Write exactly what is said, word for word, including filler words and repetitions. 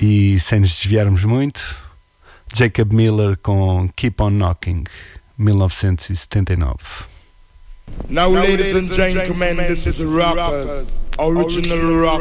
E sem nos desviarmos muito, Jacob Miller com Keep On Knocking, mil novecentos e setenta e nove. Now, ladies and gentlemen, this is Rockers, original rock.